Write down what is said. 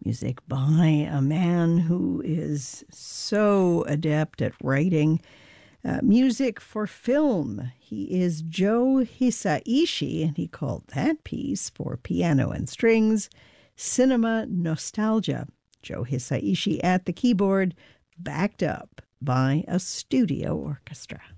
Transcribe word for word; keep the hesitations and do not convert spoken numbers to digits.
Music by a man who is so adept at writing uh, music for film. He is Joe Hisaishi, and he called that piece for piano and strings Cinema Nostalgia. Joe Hisaishi at the keyboard, backed up by a studio orchestra.